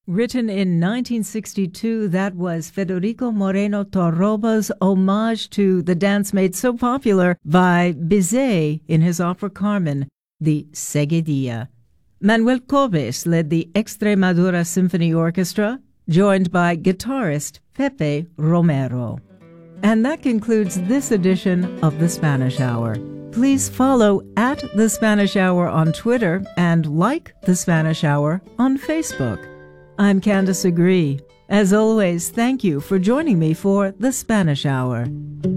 Written in 1962, that was Federico Moreno Torroba's homage to the dance made so popular by Bizet in his opera Carmen, the Seguidilla. Manuel Cobes led the Extremadura Symphony Orchestra, joined by guitarist Pepe Romero. And that concludes this edition of The Spanish Hour. Please follow at The Spanish Hour on Twitter and like The Spanish Hour on Facebook. I'm Candace Agree. As always, thank you for joining me for The Spanish Hour.